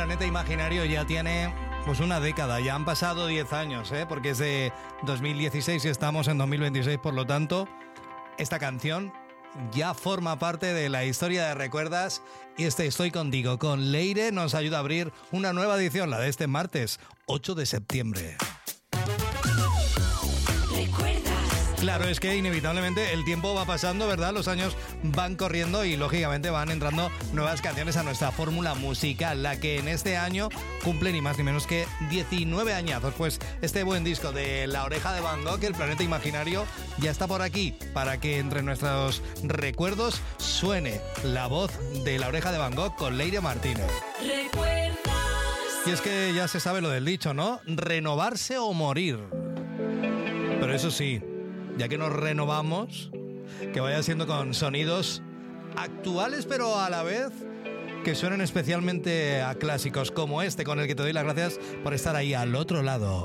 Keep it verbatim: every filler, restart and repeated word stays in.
Planeta Imaginario ya tiene pues una década, ya han pasado diez años, ¿eh? Porque es de dos mil dieciséis y estamos en dos mil veintiséis, por lo tanto, esta canción ya forma parte de la historia de Recuerdas y este Estoy Contigo con Leire nos ayuda a abrir una nueva edición, la de este martes ocho de septiembre. Claro, es que inevitablemente el tiempo va pasando, ¿verdad? Los años van corriendo y lógicamente van entrando nuevas canciones a nuestra fórmula musical, la que en este año cumple ni más ni menos que diecinueve añazos. Pues este buen disco de La Oreja de Van Gogh, El Planeta Imaginario, ya está por aquí para que entre nuestros recuerdos suene la voz de La Oreja de Van Gogh con Leire Martínez. ¿Recuerdas? Y es que ya se sabe lo del dicho, ¿no? Renovarse o morir. Pero eso sí, ya que nos renovamos, que vaya siendo con sonidos actuales, pero a la vez que suenen especialmente a clásicos como este, con el que te doy las gracias por estar ahí al otro lado.